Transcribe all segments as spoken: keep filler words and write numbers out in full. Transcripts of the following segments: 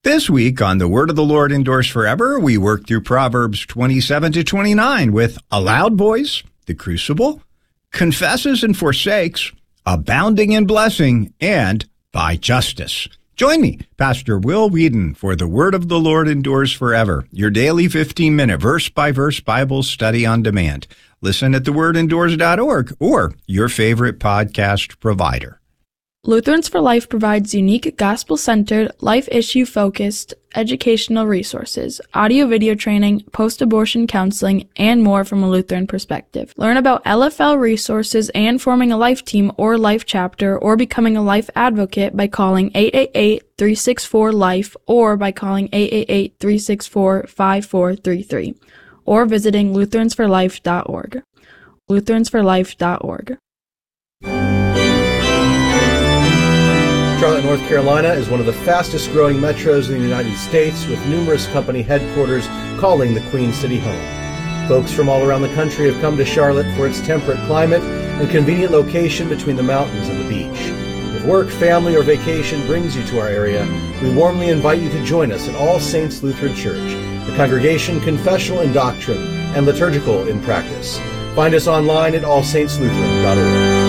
This week on The Word of the Lord Endures Forever, we work through Proverbs twenty-seven to twenty-nine with a loud voice, the crucible, confesses and forsakes, abounding in blessing, and by justice. Join me, Pastor Will Whedon, for The Word of the Lord Endures Forever, your daily fifteen-minute verse-by-verse Bible study on demand. Listen at the word endures dot org or your favorite podcast provider. Lutherans for Life provides unique gospel-centered, life-issue-focused educational resources, audio-video training, post-abortion counseling, and more from a Lutheran perspective. Learn about L F L resources and forming a life team or life chapter or becoming a life advocate by calling eight eight eight, three six four, LIFE or by calling eight eight eight, three six four, five four three three or visiting lutherans for life dot org. lutherans for life dot org. Charlotte, North Carolina is one of the fastest growing metros in the United States, with numerous company headquarters calling the Queen City home. Folks from all around the country have come to Charlotte for its temperate climate and convenient location between the mountains and the beach. If work, family, or vacation brings you to our area, we warmly invite you to join us at All Saints Lutheran Church, the congregation confessional in doctrine and liturgical in practice. Find us online at all saints lutheran dot org.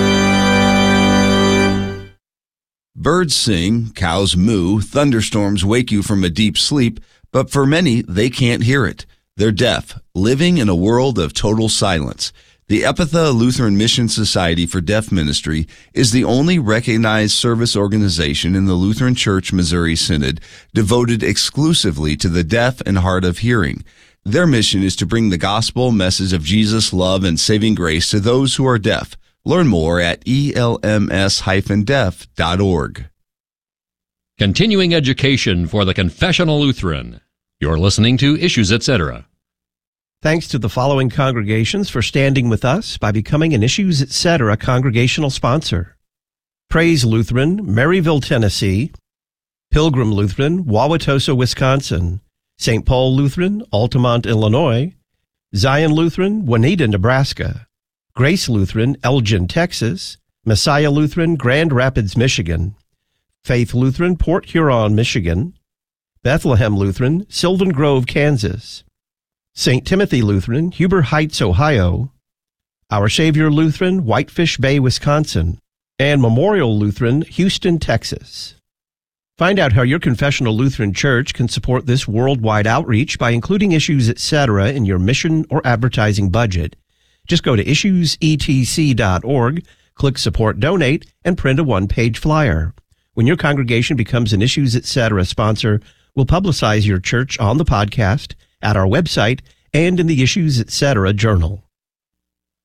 Birds sing, cows moo, thunderstorms wake you from a deep sleep, but for many, they can't hear it. They're deaf, living in a world of total silence. The Epitha Lutheran Mission Society for Deaf Ministry is the only recognized service organization in the Lutheran Church Missouri Synod devoted exclusively to the deaf and hard of hearing. Their mission is to bring the gospel message of Jesus' love and saving grace to those who are deaf. Learn more at E L M S dash deaf dot org. Continuing education for the Confessional Lutheran. You're listening to Issues, et cetera. Thanks to the following congregations for standing with us by becoming an Issues, et cetera congregational sponsor: Praise Lutheran, Maryville, Tennessee; Pilgrim Lutheran, Wauwatosa, Wisconsin; Saint Paul Lutheran, Altamont, Illinois; Zion Lutheran, Juanita, Nebraska; Grace Lutheran, Elgin, Texas; Messiah Lutheran, Grand Rapids, Michigan; Faith Lutheran, Port Huron, Michigan; Bethlehem Lutheran, Sylvan Grove, Kansas; Saint Timothy Lutheran, Huber Heights, Ohio; Our Savior Lutheran, Whitefish Bay, Wisconsin; and Memorial Lutheran, Houston, Texas. Find out how your confessional Lutheran church can support this worldwide outreach by including Issues, et cetera in your mission or advertising budget. Just go to issues e t c dot org, click Support Donate, and print a one-page flyer. When your congregation becomes an Issues, et cetera sponsor, we'll publicize your church on the podcast, at our website, and in the Issues, et cetera journal.